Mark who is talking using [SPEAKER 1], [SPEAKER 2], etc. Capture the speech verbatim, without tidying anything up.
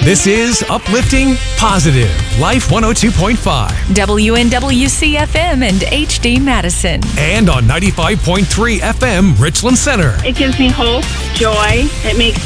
[SPEAKER 1] This is Uplifting Positive Life one oh two point five.
[SPEAKER 2] W N W C F M and H D Madison.
[SPEAKER 1] And on ninety-five point three F M Richland Center.
[SPEAKER 3] It gives me hope, joy. It makes